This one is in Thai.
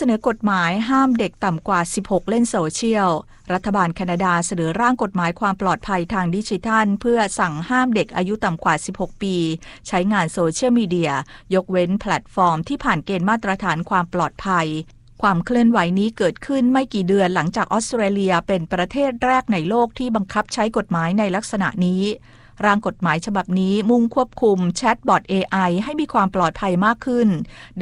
สนอกฎหมายห้ามเด็กต่ำกว่า16เล่นโซเชียลรัฐบาลแคนาดาเสนอร่างกฎหมายความปลอดภัยทางดิจิทัลเพื่อสั่งห้ามเด็กอายุต่ำกว่า16ปีใช้งานโซเชียลมีเดียยกเว้นแพลตฟอร์มที่ผ่านเกณฑ์มาตรฐานความปลอดภัยความเคลื่อนไหวนี้เกิดขึ้นไม่กี่เดือนหลังจากออสเตรเลียเป็นประเทศแรกในโลกที่บังคับใช้กฎหมายในลักษณะนี้ร่างกฎหมายฉบับนี้มุ่งควบคุมแชทบอท AI ให้มีความปลอดภัยมากขึ้น